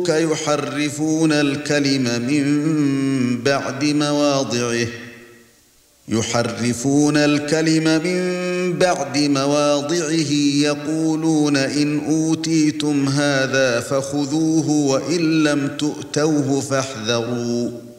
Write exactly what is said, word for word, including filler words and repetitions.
يحرفون الكلم من بعد مواضعه يحرفون الكلم من بعد مواضعه يقولون إن أوتيتم هذا فخذوه وإن لم تؤتوه فاحذروا